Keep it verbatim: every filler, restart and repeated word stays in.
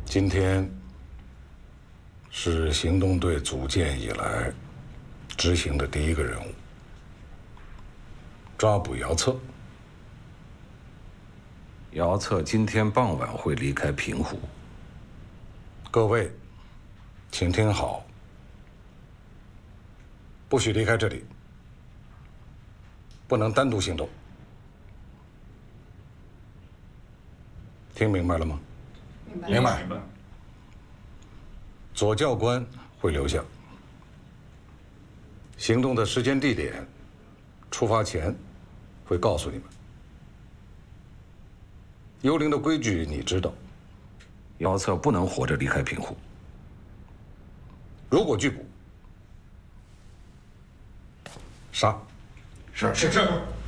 今天是行动队组建以来执行的第一个任务，抓捕姚策。 姚策今天傍晚会离开平湖。 各位，请听好，不许离开这里，不能单独行动。听明白了吗？ 明白。 明白。 左教官会留下，行动的时间、地点，出发前会告诉你们。幽灵的规矩你知道， 姚策不能活着离开平湖。 如果拒捕，杀。 是是是。